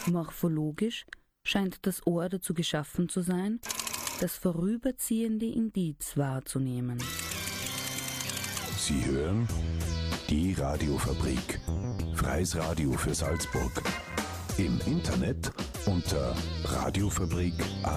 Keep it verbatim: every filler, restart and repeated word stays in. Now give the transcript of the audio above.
Morphologisch scheint das Ohr dazu geschaffen zu sein, das vorüberziehende Indiz wahrzunehmen. Sie hören die Radiofabrik. Freies Radio für Salzburg. Im Internet unter radiofabrik punkt at.